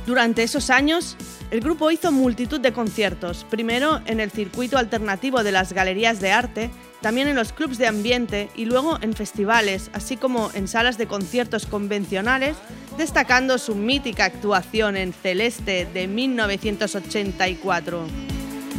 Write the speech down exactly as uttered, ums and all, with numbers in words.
Durante esos años, el grupo hizo multitud de conciertos, primero en el circuito alternativo de las galerías de arte, también en los clubs de ambiente y luego en festivales, así como en salas de conciertos convencionales, destacando su mítica actuación en Celeste de mil novecientos ochenta y cuatro.